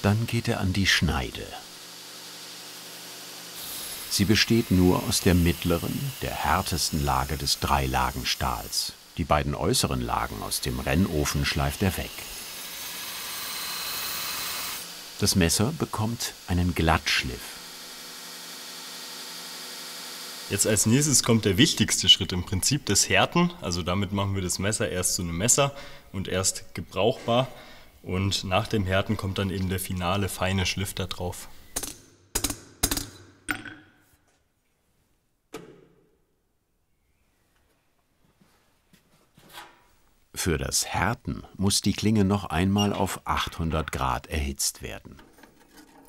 Dann geht er an die Schneide. Sie besteht nur aus der mittleren, der härtesten Lage des Dreilagenstahls. Die beiden äußeren Lagen aus dem Rennofen schleift er weg. Das Messer bekommt einen Glattschliff. Jetzt als nächstes kommt der wichtigste Schritt im Prinzip, das Härten. Also damit machen wir das Messer erst zu einem Messer und erst gebrauchbar. Und nach dem Härten kommt dann eben der finale, feine Schliff da drauf. Für das Härten muss die Klinge noch einmal auf 800 Grad erhitzt werden.